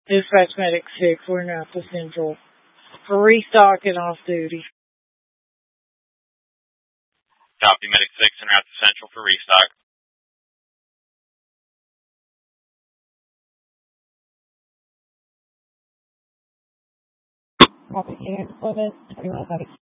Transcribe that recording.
Dispatch Medic 6, we're now at the Central for restock and off duty. Copy, Medic 6 and route to Central for restock. Copy, unit deployment, 21 Medic